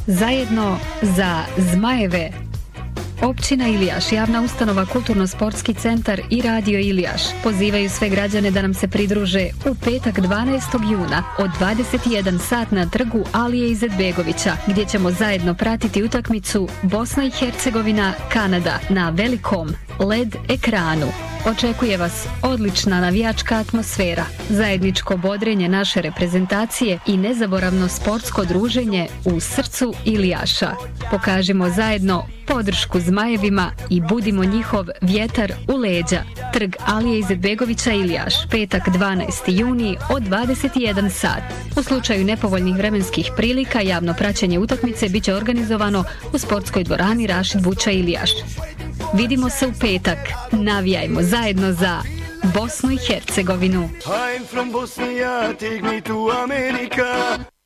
Zajedno za Zmajeve. Općina Ilijaš, javna ustanova Kulturno-sportski centar i Radio Ilijaš pozivaju sve građane da nam se pridruže u petak 12. juna od 21 sat na trgu Alije Izetbegovića, gdje ćemo zajedno pratiti utakmicu Bosna i Hercegovina Kanada na velikom LED ekranu. Očekuje vas odlična navijačka atmosfera, zajedničko bodrenje naše reprezentacije i nezaboravno sportsko druženje u srcu Ilijaša. Pokažimo zajedno podršku Zmajevima i budimo njihov vjetar u leđa. Trg Alije Izetbegovića Ilijaš, petak 12. juni od 21 sat. U slučaju nepovoljnih vremenskih prilika, javno praćenje utakmice bit će organizovano u sportskoj dvorani Rašid Buća Ilijaš. Vidimo se u petak. Navijajmo zajedno za Bosnu i Hercegovinu. I'm from Bosnia, take me to America.